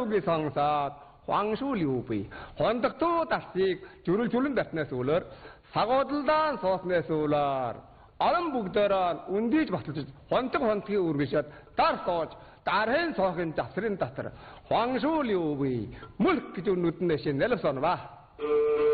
уги сонсоод хуаншуул юу бий. Хондогдоо дарсыг зүрүүлжүүлэн батнаас үлээр сагуудалдаан сууснаас үлээр олон бүгдээрээ үндийж баталж хондгийн үргэшээд дар сууж дархэн соохын завсрын татар хуаншуул юу бий. Мөлх гэж өнөднөөш нэлсэн ба.